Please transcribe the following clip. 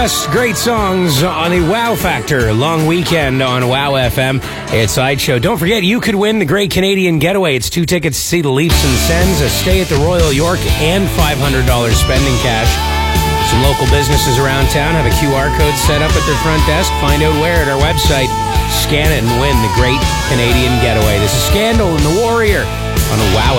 Plus, great songs on the Wow Factor long weekend on Wow FM. It's Sideshow. Don't forget, you could win the Great Canadian Getaway. It's 2 tickets to see the Leafs and Sens, a stay at the Royal York, and $500 spending cash. Some local businesses around town have a QR code set up at their front desk. Find out where at our website. Scan it and win the Great Canadian Getaway. This is Scandal and the Warrior on the Wow